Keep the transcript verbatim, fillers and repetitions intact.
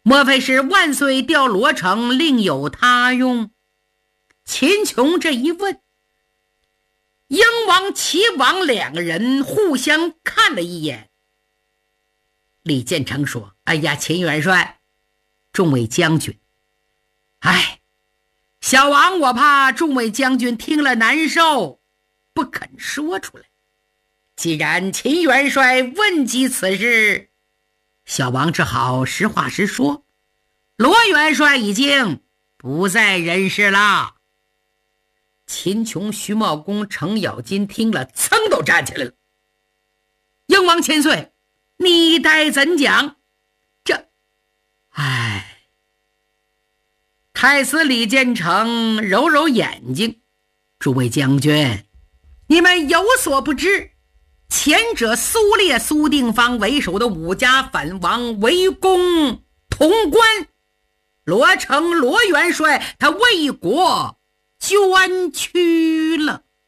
莫非是万岁调罗成另有他用？秦琼这一问，英王、齐王两个人互相看了一眼。李建成说：哎呀，秦元帅，众位将军，哎，小王我怕众位将军听了难受，不肯说出来。既然秦元帅问及此事，小王只好实话实说，罗元帅已经不在人世了。秦琼、徐茂公、程咬金听了噌都站起来了。英王千岁，你待怎讲？这唉。太师李建成揉揉眼睛，诸位将军，你们有所不知，前者苏烈、苏定方为首的五家反王围攻潼关，罗成罗元帅他为国捐躯了。